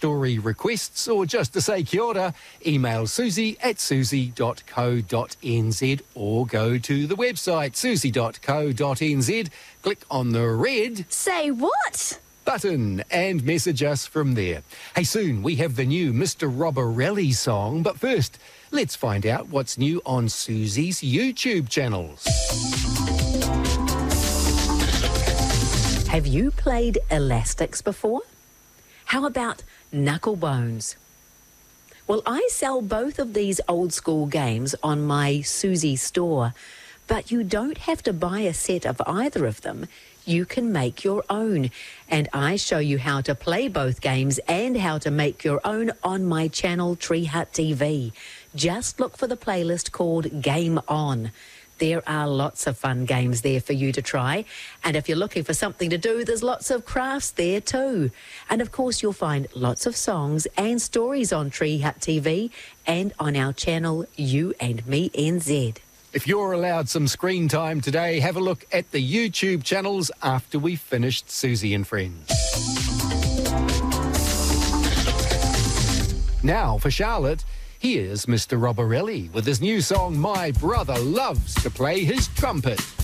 story requests or just to say kia ora, email susie@susie.co.nz or go to the website susie.co.nz, click on the red Say what? button and message us from there. Hey, soon we have the new Mr. Robberelli song, but first, let's find out what's new on Susie's YouTube channels. Have you played Elastics before? How about Knucklebones? Well, I sell both of these old school games on my Susie store, but you don't have to buy a set of either of them. You can make your own, and I show you how to play both games and how to make your own on my channel Tree Hut TV. Just look for the playlist called Game On. There are lots of fun games there for you to try. And if you're looking for something to do, there's lots of crafts there too. And of course, you'll find lots of songs and stories on Tree Hut TV and on our channel You and Me NZ. If you're allowed some screen time today, have a look at the YouTube channels after we've finished Susie and Friends. Now for Charlotte, here's Mr. Robberelli with his new song, My Brother Loves to Play His Trumpet.